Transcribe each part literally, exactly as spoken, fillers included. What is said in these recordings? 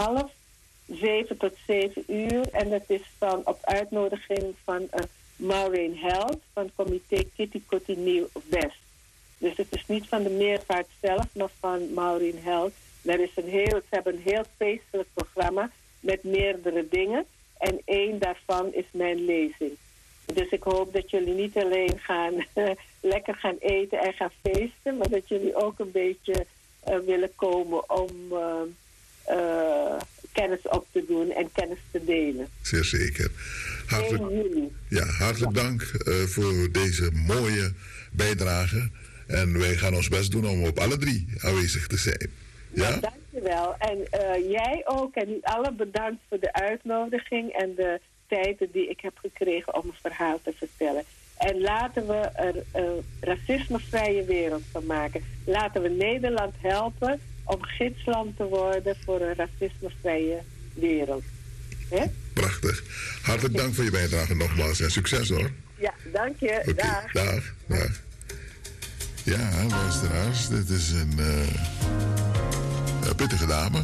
half zeven tot zeven uur. En dat is van, op uitnodiging van uh, Maureen Held van comité Kitty Kotti Nieuw West. Dus het is niet van de meervaart zelf, maar van Maureen Held. Er is een heel, ze hebben een heel feestelijk programma met meerdere dingen. En één daarvan is mijn lezing. Dus ik hoop dat jullie niet alleen gaan lekker gaan eten en gaan feesten, maar dat jullie ook een beetje uh, willen komen om uh, uh, kennis op te doen en kennis te delen. Zeer zeker. Hartelijk, ja, hartelijk dank uh, voor deze mooie bijdrage. En wij gaan ons best doen om op alle drie aanwezig te zijn. Ja, ja dankjewel. En uh, jij ook. En u allen bedankt voor de uitnodiging en de tijden die ik heb gekregen om een verhaal te vertellen. En laten we er een racismevrije wereld van maken. Laten we Nederland helpen om gidsland te worden voor een racismevrije wereld. He? Prachtig. Hartelijk dank voor je bijdrage nogmaals en succes hoor. Ja, dank je. Okay, dag. Dag. Dag. Ja, luisteraars, dit is een, uh, een pittige dame.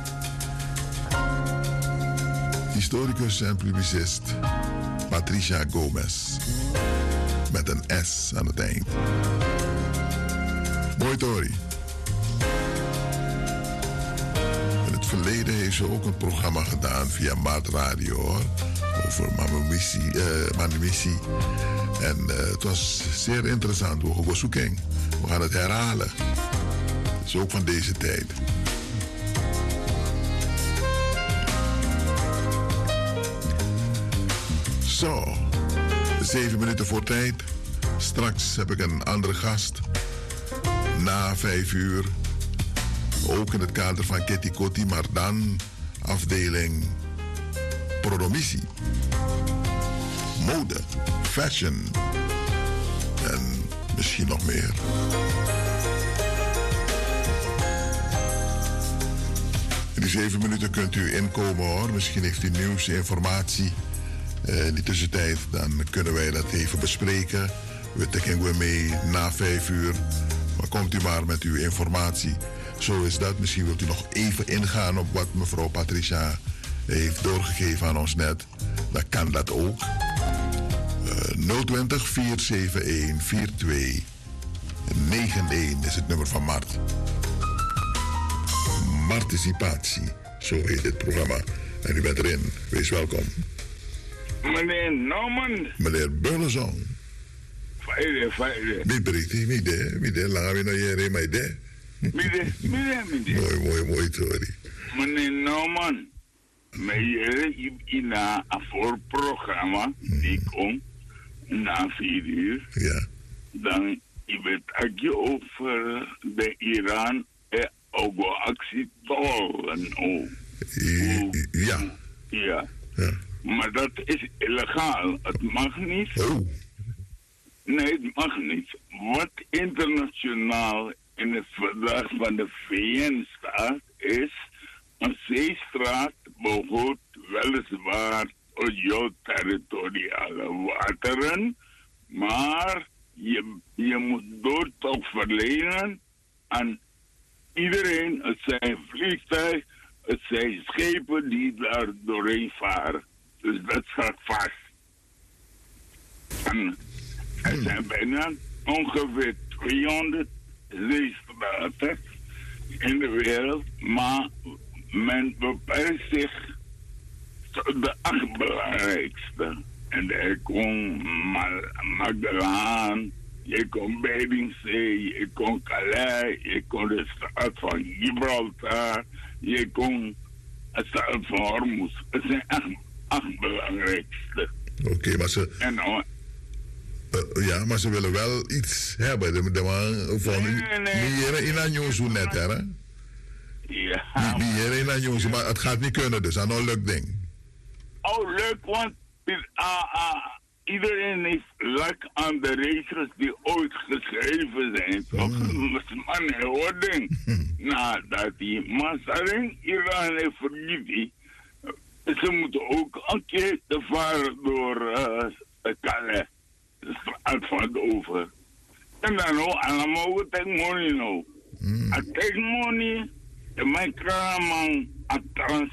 Historicus en publicist Patricia Gomez. Met een S aan het eind. Mooi Tori. In het verleden heeft ze ook een programma gedaan via Maat Radio hoor. Over Mamamissi. Uh, Mamamissi. En uh, het was zeer interessant. We gaan zoeken. We gaan het herhalen. Het is ook van deze tijd. Zo, zeven minuten voor tijd. Straks heb ik een andere gast. Na vijf uur. Ook in het kader van Kitty Kotti, maar dan afdeling Prodomissie. Mode, fashion en misschien nog meer. In die zeven minuten kunt u inkomen hoor. Misschien heeft u nieuws, informatie. Uh, in die tussentijd dan kunnen wij dat even bespreken. We trekken we mee na vijf uur. Maar komt u maar met uw informatie. Zo is dat. Misschien wilt u nog even ingaan op wat mevrouw Patricia heeft doorgegeven aan ons net. Dan kan dat ook. Uh, nul twintig, vier zeven een, vier twee negen een is het nummer van Mart. Marticipatie, zo heet dit programma. En u bent erin. Wees welkom. Meneer Norman. Meneer Burleson. Feide, feide. Niet bericht, midden, midden, laten we naar je reden, midden. Midden, midden, midden. Mooi, mooi, mooi, sorry. Meneer Norman, mij in een voorprogramma, die komt na vier uur. Ja. Dan je weet je over de Iran en ook actie tollen. Oh. Ja. Ja. Ja. Maar dat is illegaal. Het mag niet. Oh. Nee, het mag niet. Wat internationaal in het verdrag van de V N staat, is een zeestraat behoort weliswaar tot jouw territoriale wateren, maar je, je moet doortocht verlenen aan iedereen, het zijn vliegtuigen, het zijn schepen die daar doorheen varen. Dus dat staat vast. En er zijn bijna ongeveer tweehonderd zeestraten in de wereld, maar men beperkt zich tot de acht belangrijkste. En daar komt Magellaan, je komt Bedingzee, je komt Calais, je komt de straat van Gibraltar, je komt de straat van Hormuz. Het zijn acht, acht belangrijkste. Oké, okay, maar ze... En nou, Uh, ja, maar ze willen wel iets hebben. De, de, de, van, nee, nee, nee. In aan net, hè? Ja. Niet in aan maar het gaat niet kunnen, dus dat is een leuk ding. Oh, leuk, want uh, uh, iedereen heeft lak aan de regels die ooit geschreven zijn, toch? Mm. Dat is maar een heel ding. Mm. Nou, dat die Masaring Iran heeft vergeten. Ze moeten ook een keer te varen door uh, Calais. Uit van het over. En dan ook allemaal wat ik money nou. Ik krijg money. En mijn kraamman